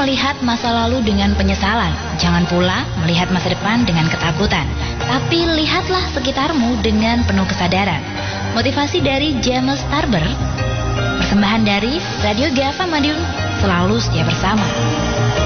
melihat masa lalu dengan penyesalan. Jangan pula melihat masa depan dengan ketakutan. Tapi lihatlah sekitarmu dengan penuh kesadaran. Motivasi dari James Tarber. Persembahan dari Radio Gava Madiun, selalu setia bersama.